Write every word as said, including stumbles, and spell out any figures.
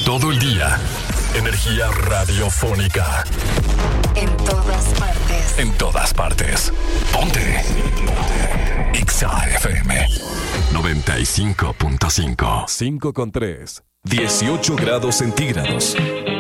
todo el día. Energía radiofónica. En todas partes. En todas partes. Ponte. Ponte. Ixa F M noventa y cinco punto cinco. cinco con tres. dieciocho grados centígrados.